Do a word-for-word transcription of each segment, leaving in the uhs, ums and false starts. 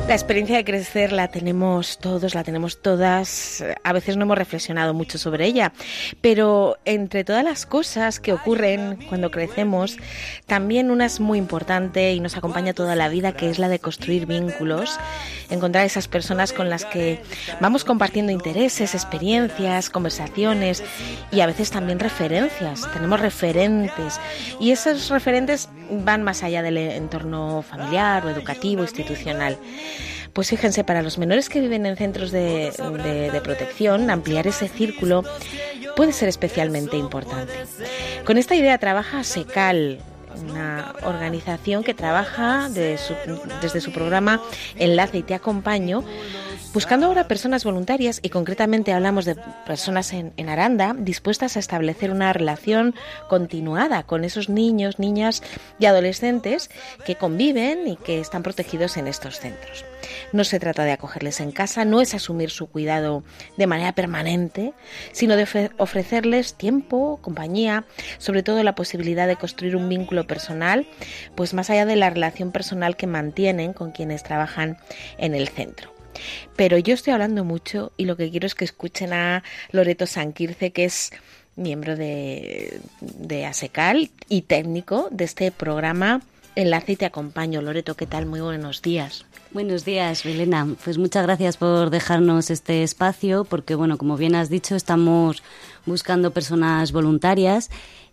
La experiencia de crecer la tenemos todos, la tenemos todas. A veces no hemos reflexionado mucho sobre ella, pero entre todas las cosas que ocurren cuando crecemos, también una es muy importante y nos acompaña toda la vida, que es la de construir vínculos, encontrar esas personas con las que vamos compartiendo intereses, experiencias, conversaciones y a veces también referencias. Tenemos referentes y esos referentes van más allá del entorno familiar o educativo, institucional. Pues fíjense, para los menores que viven en centros de, de, de protección, ampliar ese círculo puede ser especialmente importante. Con esta idea trabaja SECAL, una organización que trabaja de su, desde su programa Enlace y Te Acompaño, buscando ahora personas voluntarias, y concretamente hablamos de personas en, en Aranda, dispuestas a establecer una relación continuada con esos niños, niñas y adolescentes que conviven y que están protegidos en estos centros. No se trata de acogerles en casa, no es asumir su cuidado de manera permanente, sino de ofrecerles tiempo, compañía, sobre todo la posibilidad de construir un vínculo personal, pues más allá de la relación personal que mantienen con quienes trabajan en el centro. Pero yo estoy hablando mucho y lo que quiero es que escuchen a Loreto Sanquirce, que es miembro de, de ASECAL y técnico de este programa Enlace y Te Acompaño. Loreto, ¿qué tal? Muy buenos días. Buenos días, Belena. Pues muchas gracias por dejarnos este espacio, porque, bueno, como bien has dicho, estamos buscando personas voluntarias.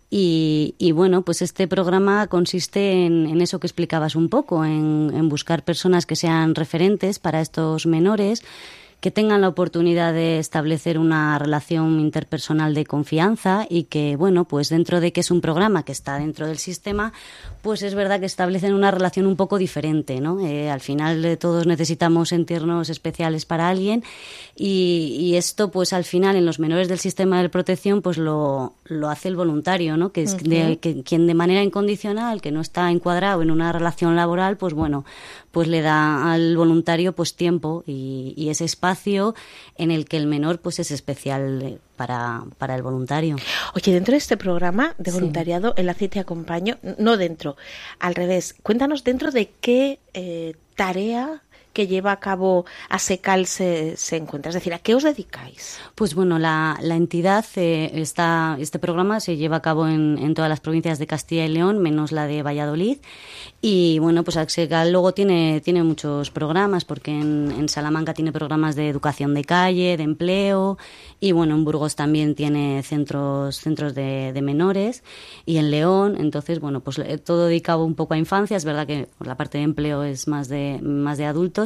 Y, y bueno, pues este programa consiste en, en eso que explicabas un poco, en, en buscar personas que sean referentes para estos menores, que tengan la oportunidad de establecer una relación interpersonal de confianza y que, bueno, pues dentro de que es un programa que está dentro del sistema, pues es verdad que establecen una relación un poco diferente, ¿no? Eh, al final eh, todos necesitamos sentirnos especiales para alguien y, y esto, pues al final en los menores del sistema de protección, pues lo, lo hace el voluntario, ¿no? Que es uh-huh. de, que, quien de manera incondicional, que no está encuadrado en una relación laboral, pues bueno, pues le da al voluntario pues tiempo y, y ese espacio en el que el menor pues es especial para, para el voluntario. Oye, dentro de este programa de voluntariado, sí. Enlace y Te Acompaño, no dentro, al revés, cuéntanos dentro de qué eh, tarea que lleva a cabo ASECAL se, se encuentra, es decir, ¿a qué os dedicáis? Pues bueno, la, la entidad, eh, está, este programa se lleva a cabo en, en todas las provincias de Castilla y León, menos la de Valladolid, y bueno, pues ASECAL luego tiene, tiene muchos programas, porque en, en Salamanca tiene programas de educación de calle, de empleo, y bueno, en Burgos también tiene centros, centros de, de menores, y en León, entonces bueno, pues todo dedicado un poco a infancia, es verdad que la parte de empleo es más de, más de adultos.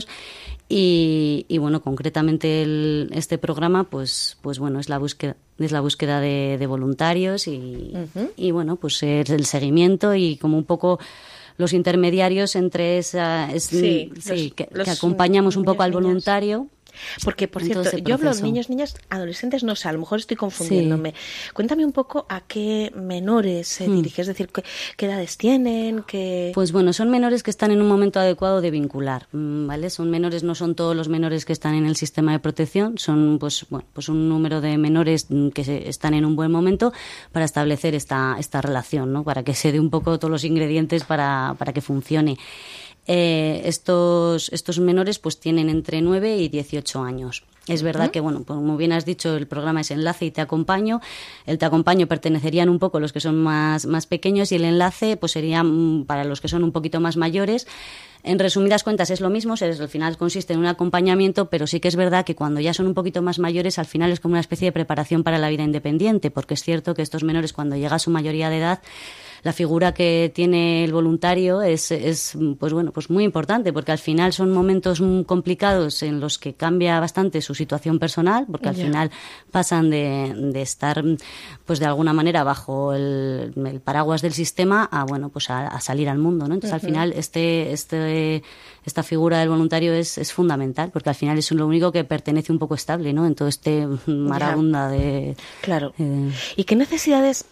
Y, y bueno, concretamente el, este programa, pues, pues bueno, es la búsqueda, es la búsqueda de, de voluntarios y, uh-huh. y bueno, pues es el seguimiento y como un poco los intermediarios entre esa, es, sí, sí, los, que, los que acompañamos un poco al niños. voluntario. Porque, por cierto, yo hablo de niños, niñas, adolescentes, no sé, a lo mejor estoy confundiéndome. Sí. Cuéntame un poco a qué menores se hmm. dirige, es decir, ¿qué, qué edades tienen? Qué... Pues bueno, son menores que están en un momento adecuado de vincular, ¿vale? Son menores, no son todos los menores que están en el sistema de protección, son pues bueno, pues un número de menores que se, están en un buen momento para establecer esta, esta relación, ¿no? Para que se dé un poco todos los ingredientes para, para que funcione. Eh, estos, estos menores pues tienen entre nueve y dieciocho años. Es verdad uh-huh. que, bueno, como bien has dicho, el programa es Enlace y Te Acompaño. El Te Acompaño pertenecerían un poco los que son más, más pequeños y el Enlace pues sería para los que son un poquito más mayores. En resumidas cuentas es lo mismo, al final consiste en un acompañamiento, pero sí que es verdad que cuando ya son un poquito más mayores, al final es como una especie de preparación para la vida independiente, porque es cierto que estos menores, cuando llega a su mayoría de edad, la figura que tiene el voluntario es, es pues bueno, pues muy importante, porque al final son momentos muy complicados en los que cambia bastante su situación personal, porque al yeah. final pasan de, de estar pues de alguna manera bajo el, el paraguas del sistema a bueno pues a, a salir al mundo, ¿no? Entonces uh-huh. al final este este esta figura del voluntario es, es fundamental, porque al final es lo único que pertenece un poco estable, ¿no? En todo este marabunda yeah. de claro. Eh, ¿Y qué necesidades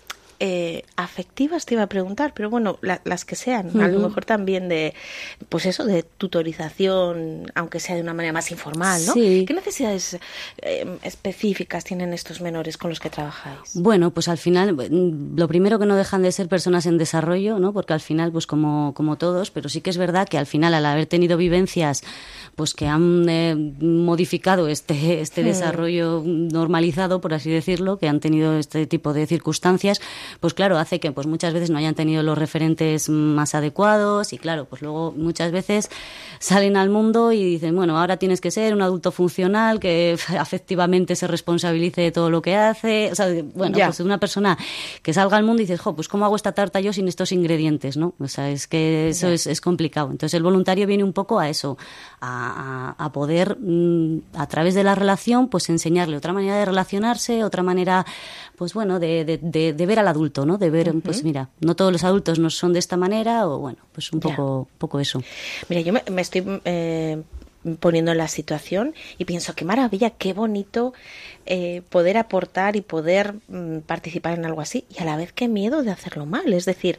eh, afectivas te iba a preguntar, pero bueno, la, las que sean, uh-huh. a lo mejor también de, pues eso, de tutorización, aunque sea de una manera más informal, ¿no? Sí. ¿Qué necesidades eh, específicas tienen estos menores con los que trabajáis? Bueno, pues al final, lo primero que no dejan de ser personas en desarrollo, ¿no? Porque al final, pues como, como todos, pero sí que es verdad que al final, al haber tenido vivencias, pues que han eh, modificado este, este hmm. desarrollo normalizado, por así decirlo, que han tenido este tipo de circunstancias, pues claro, hace que pues muchas veces no hayan tenido los referentes más adecuados y claro, pues luego muchas veces salen al mundo y dicen, bueno, ahora tienes que ser un adulto funcional que afectivamente se responsabilice de todo lo que hace, o sea, bueno, ya. pues una persona que salga al mundo y dices, jo, pues ¿cómo hago esta tarta yo sin estos ingredientes, no? O sea, es que eso es, es complicado. Entonces el voluntario viene un poco a eso, a, a, a poder, a través de la relación, pues enseñarle otra manera de relacionarse, otra manera, pues bueno, de, de, de, de ver al adulto, ¿no? De ver, uh-huh. pues mira, no todos los adultos no son de esta manera, o bueno, pues un poco, poco eso. Mira, yo me, me estoy eh, poniendo en la situación y pienso, qué maravilla, qué bonito eh, poder aportar y poder mm, participar en algo así, y a la vez qué miedo de hacerlo mal. Es decir,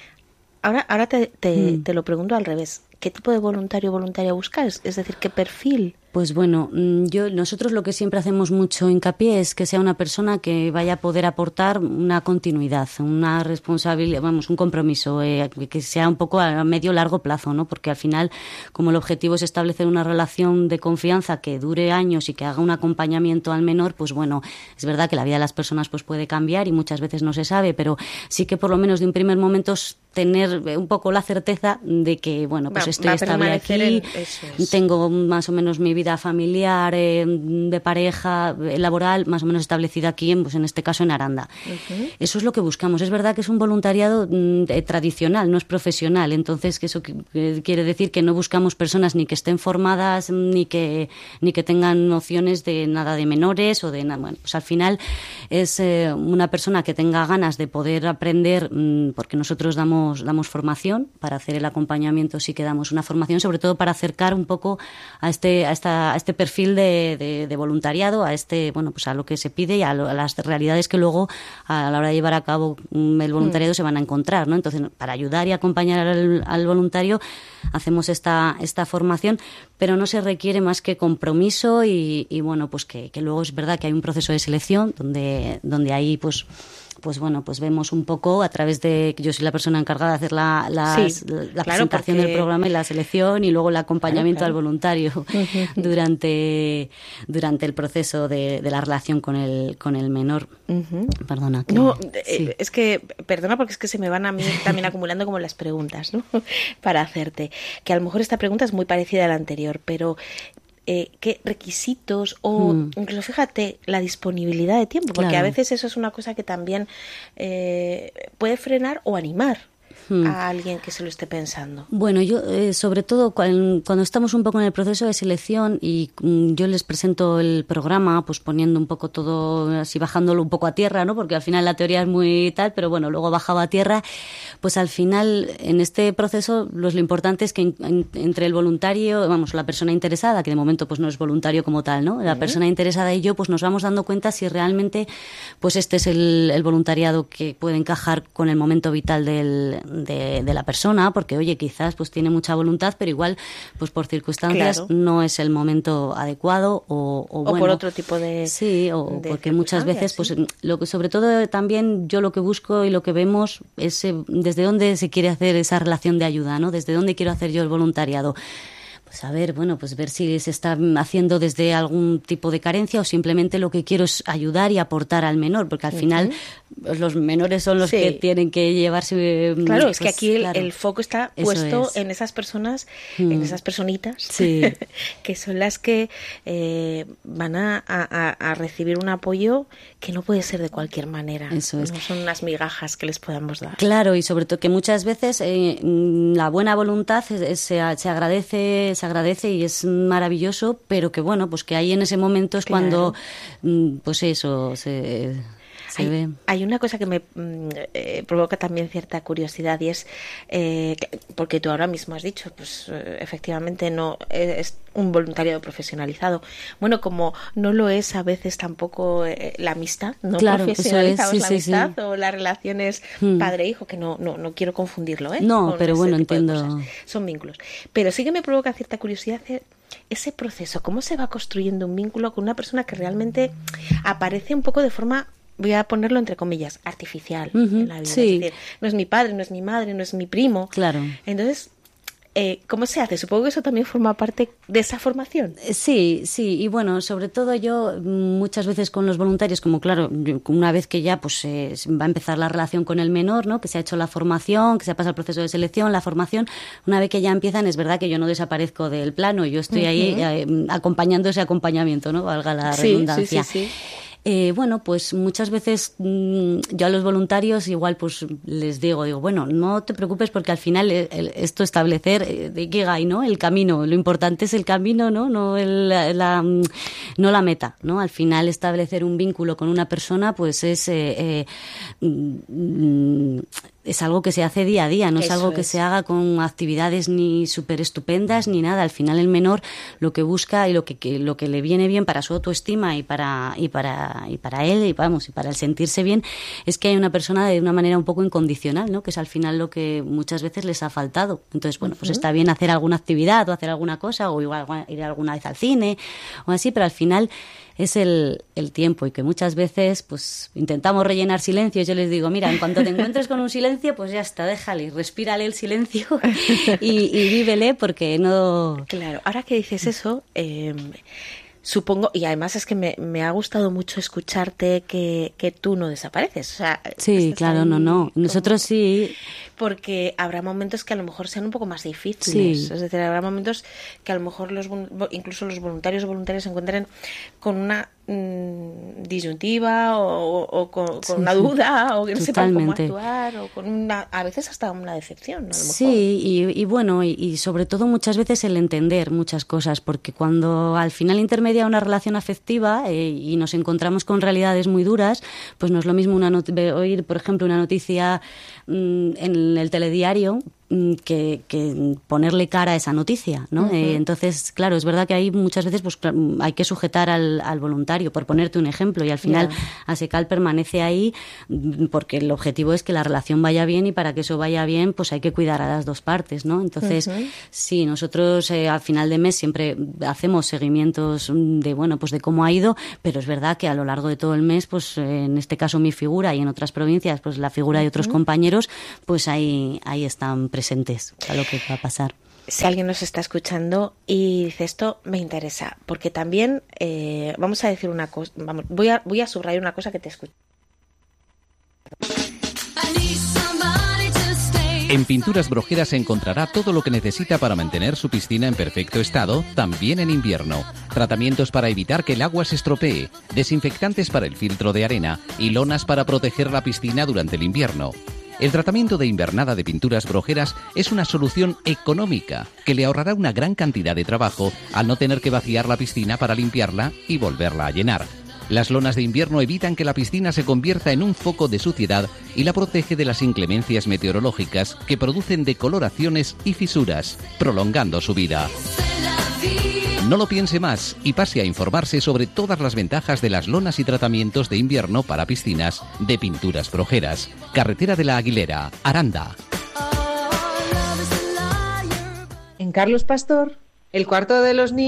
ahora, ahora te, te, mm. te lo pregunto al revés. ¿Qué tipo de voluntario o voluntaria buscas? Es decir, ¿qué perfil? Pues bueno, yo nosotros lo que siempre hacemos mucho hincapié es que sea una persona que vaya a poder aportar una continuidad, una responsabilidad, vamos, un compromiso, eh, que sea un poco a medio largo plazo, ¿no? Porque al final, como el objetivo es establecer una relación de confianza que dure años y que haga un acompañamiento al menor, pues bueno, es verdad que la vida de las personas pues puede cambiar y muchas veces no se sabe, pero sí que por lo menos de un primer momento tener un poco la certeza de que, bueno, pues va, estoy estable aquí, en, es. tengo más o menos mi vida familiar, eh, de pareja, eh, laboral, más o menos establecida aquí, en, pues en este caso en Aranda. Uh-huh. Eso es lo que buscamos. Es verdad que es un voluntariado mm, eh, tradicional, no es profesional, entonces que eso que, que quiere decir que no buscamos personas ni que estén formadas ni que ni que tengan nociones de nada de menores o de nada. Bueno, pues al final es eh, una persona que tenga ganas de poder aprender, mm, porque nosotros damos damos formación para hacer el acompañamiento, sí que damos una formación sobre todo para acercar un poco a este a esta a este perfil de, de, de voluntariado, a este bueno pues a lo que se pide y a, lo, a las realidades que luego a la hora de llevar a cabo el voluntariado mm. se van a encontrar, ¿no? Entonces, para ayudar y acompañar al, al voluntario hacemos esta esta formación, pero no se requiere más que compromiso y, y bueno, pues que, que luego es verdad que hay un proceso de selección donde donde ahí pues pues bueno, pues vemos un poco a través de que yo soy la persona encargada de hacer la, las, sí, la claro, presentación porque... del programa y la selección y luego el acompañamiento claro, claro. al voluntario uh-huh. durante durante el proceso de, de la relación con el con el menor. Uh-huh. Perdona. Que, no, sí. es que, perdona porque es que se me van a mí también acumulando como las preguntas, ¿no? Para hacerte. Que a lo mejor esta pregunta es muy parecida a la anterior, pero... Eh, qué requisitos o mm. incluso fíjate la disponibilidad de tiempo, porque claro. a veces eso es una cosa que también eh, puede frenar o animar mm. a alguien que se lo esté pensando. Bueno, yo eh, sobre todo cuando, cuando estamos un poco en el proceso de selección y mm, yo les presento el programa, pues poniendo un poco todo así, bajándolo un poco a tierra, ¿no? Porque al final la teoría es muy tal, pero bueno, luego bajaba a tierra, pues al final en este proceso pues, lo importante es que en, en, entre el voluntario, vamos, la persona interesada, que de momento pues no es voluntario como tal, ¿no? La uh-huh. persona interesada y yo pues nos vamos dando cuenta si realmente pues este es el, el voluntariado que puede encajar con el momento vital del, de, de la persona, porque oye, quizás pues tiene mucha voluntad, pero igual pues por circunstancias claro. no es el momento adecuado o, o, bueno, o por otro tipo de sí, o de porque muchas veces pues sí. lo que sobre todo también yo lo que busco y lo que vemos es eh, desde dónde se quiere hacer esa relación de ayuda, ¿no? Desde dónde quiero hacer yo el voluntariado. Pues a ver, bueno, pues ver si se está haciendo desde algún tipo de carencia o simplemente lo que quiero es ayudar y aportar al menor, porque al uh-huh. final pues, los menores son los sí. que tienen que llevarse... Claro, pues, es que aquí el, claro, el foco está puesto es. en esas personas, mm. en esas personitas, sí. que son las que eh, van a, a, a recibir un apoyo que no puede ser de cualquier manera. Eso es. No son unas migajas que les podamos dar. Claro, y sobre todo que muchas veces eh, la buena voluntad es, es, se, se agradece... se agradece y es maravilloso, pero que bueno, pues que ahí en ese momento es claro. cuando pues eso se... se hay, ve. Hay una cosa que me eh, provoca también cierta curiosidad y es, eh, porque tú ahora mismo has dicho, pues eh, efectivamente no es un voluntariado profesionalizado. Bueno, como no lo es a veces tampoco eh, la amistad, ¿no? Claro, Profesionalizamos eso es, sí, la amistad sí, sí. o las relaciones hmm. padre-hijo, que no, no, no quiero confundirlo, ¿eh? No, pero bueno, entiendo. Son vínculos. Pero sí que me provoca cierta curiosidad ese proceso, cómo se va construyendo un vínculo con una persona que realmente aparece un poco de forma, voy a ponerlo entre comillas, artificial uh-huh, en la vida. Sí. Es decir, no es mi padre, no es mi madre, no es mi primo. Claro. Entonces, eh, ¿cómo se hace? Supongo que eso también forma parte de esa formación. Sí, sí, y bueno, sobre todo yo muchas veces con los voluntarios, como claro, una vez que ya pues eh, va a empezar la relación con el menor, ¿no? Que se ha hecho la formación, que se ha pasado el proceso de selección, la formación, una vez que ya empiezan, es verdad que yo no desaparezco del plano, yo estoy uh-huh. ahí eh, acompañando ese acompañamiento, ¿no? Valga la sí, redundancia. Sí, sí, sí. Eh, bueno, pues muchas veces mmm, yo a los voluntarios igual pues les digo, digo, bueno, no te preocupes porque al final el, el, esto establecer eh, de Ikigai, ¿no? El camino, lo importante es el camino, ¿no? No el, la, la, no la meta, ¿no? Al final establecer un vínculo con una persona pues es eh, eh, mm, es algo que se hace día a día, no es Eso algo que es. se haga con actividades ni súper estupendas ni nada. Al final el menor lo que busca y lo que, que lo que le viene bien para su autoestima y para y para y para él y vamos y para el sentirse bien es que hay una persona de una manera un poco incondicional, ¿no? Que es al final lo que muchas veces les ha faltado. Entonces, bueno, pues está bien hacer alguna actividad o hacer alguna cosa o igual ir alguna vez al cine o así, pero al final es el, el tiempo y que muchas veces pues intentamos rellenar silencios. Yo les digo, mira, en cuanto te encuentres con un silencio, pues ya está, déjale, respírale el silencio y, y vívele porque no... Claro, ahora que dices eso, eh, supongo, y además es que me, me ha gustado mucho escucharte que, que tú no desapareces. O sea, sí, claro, no, no. Nosotros como... sí... Porque habrá momentos que a lo mejor sean un poco más difíciles. Sí. Es decir, habrá momentos que a lo mejor los incluso los voluntarios o voluntarias se encuentren con una mmm, disyuntiva o, o con, con sí, una duda o que no sepan cómo actuar o con una, a veces hasta una decepción, ¿no? A lo mejor. Sí, y, y bueno, y, y sobre todo muchas veces el entender muchas cosas, porque cuando al final intermedia una relación afectiva eh, y nos encontramos con realidades muy duras, pues no es lo mismo una not- oír, por ejemplo, una noticia mmm, en el telediario que, que ponerle cara a esa noticia, ¿no? Uh-huh. Eh, entonces, claro, es verdad que ahí muchas veces pues hay que sujetar al, al voluntario, por ponerte un ejemplo, y al final yeah. ASECAL permanece ahí porque el objetivo es que la relación vaya bien y para que eso vaya bien pues hay que cuidar a las dos partes, ¿no? Entonces, uh-huh. sí, nosotros eh, al final de mes siempre hacemos seguimientos de, bueno, pues de cómo ha ido, pero es verdad que a lo largo de todo el mes, pues eh, en este caso mi figura y en otras provincias, pues la figura uh-huh. de otros compañeros, pues ahí, ahí están presentes presentes a lo que va a pasar. Si alguien nos está escuchando y dice esto me interesa, porque también eh, vamos a decir una cosa, vamos, voy a voy a subrayar una cosa que te escucho. En Pinturas Brojeras encontrará todo lo que necesita para mantener su piscina en perfecto estado, también en invierno. Tratamientos para evitar que el agua se estropee, desinfectantes para el filtro de arena y lonas para proteger la piscina durante el invierno. El tratamiento de invernada de Pinturas Brojeras es una solución económica que le ahorrará una gran cantidad de trabajo al no tener que vaciar la piscina para limpiarla y volverla a llenar. Las lonas de invierno evitan que la piscina se convierta en un foco de suciedad y la protege de las inclemencias meteorológicas que producen decoloraciones y fisuras, prolongando su vida. No lo piense más y pase a informarse sobre todas las ventajas de las lonas y tratamientos de invierno para piscinas de Pinturas Brojeras. Carretera de la Aguilera, Aranda. En Carlos Pastor, el cuarto de los niños.